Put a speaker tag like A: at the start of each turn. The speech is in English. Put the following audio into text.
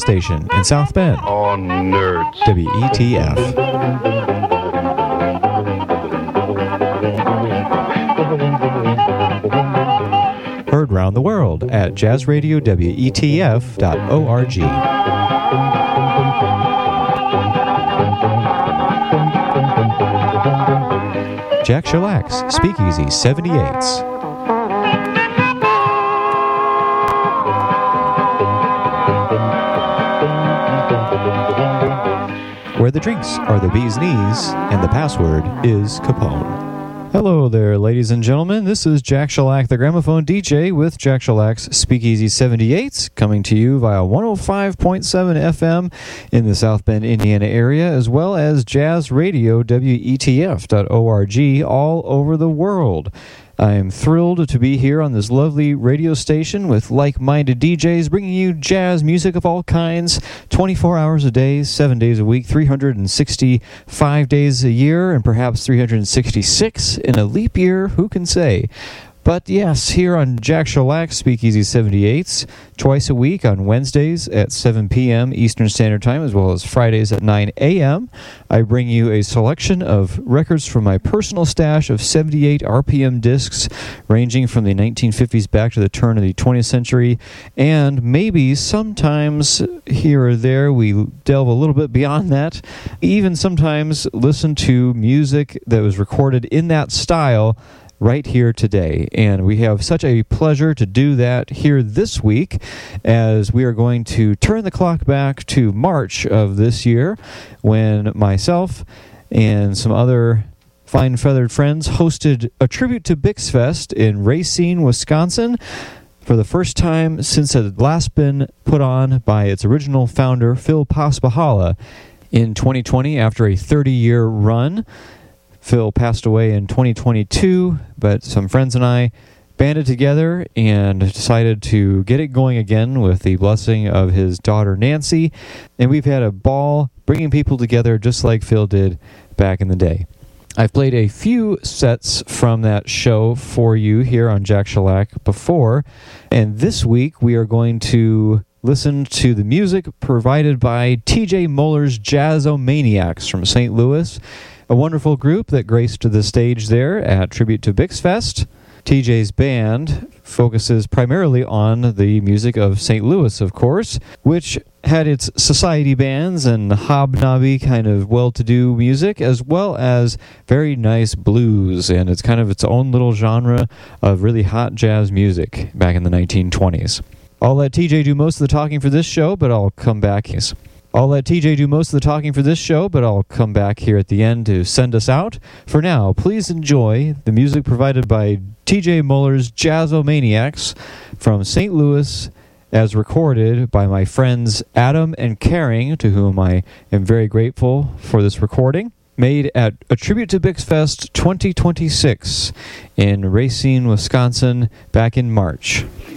A: station in South Bend.
B: Oh, nerds.
A: WETF. Heard round the world at jazzradiowetf.org. Jack Shellack's Speakeasy 78s. Where the drinks are the bee's knees and the password is Capone. Hello there, ladies and gentlemen. This is Jack Shellack, the gramophone DJ, with Jack Shellack's Speakeasy 78, coming to you via 105.7 FM in the South Bend, Indiana area, as well as Jazz Radio, WETF.org, all over the world. I am thrilled to be here on this lovely radio station with like-minded DJs bringing you jazz music of all kinds, 24 hours a day, 7 days a week, 365 days a year, and perhaps 366 in a leap year, who can say? But yes, here on Jack Shellack's Speakeasy 78s, twice a week on Wednesdays at 7 p.m. Eastern Standard Time, as well as Fridays at 9 a.m., I bring you a selection of records from my personal stash of 78 RPM discs, ranging from the 1950s back to the turn of the 20th century, and maybe sometimes here or there we delve a little bit beyond that, even sometimes listen to music that was recorded in that style right here today. And we have such a pleasure to do that here this week, as we are going to turn the clock back to March of this year, when myself and some other fine feathered friends hosted a tribute to Bixfest in Racine, Wisconsin, for the first time since it had last been put on by its original founder, Phil Paspahala, in 2020 after a 30-year run. Phil passed away in 2022, but some friends and I banded together and decided to get it going again with the blessing of his daughter Nancy, and we've had a ball bringing people together just like Phil did back in the day. I've played a few sets from that show for you here on Jack Shellack before, and this week we are going to listen to the music provided by TJ Moeller's Jazzomaniacs from St. Louis, a wonderful group that graced the stage there at Tribute to Bixfest. TJ's band focuses primarily on the music of St. Louis, of course, which had its society bands and hobnobby kind of well-to-do music, as well as very nice blues, and it's kind of its own little genre of really hot jazz music back in the 1920s. I'll let TJ do most of the talking for this show, but I'll come back. I'll let TJ do most of the talking for this show, but I'll come back here at the end to send us out. For now, please enjoy the music provided by TJ Moeller's Jazzomaniacs from St. Louis, as recorded by my friends Adam and Caring, to whom I am very grateful for this recording, made at a Tribute to Bixfest 2026 in Racine, Wisconsin, back in March.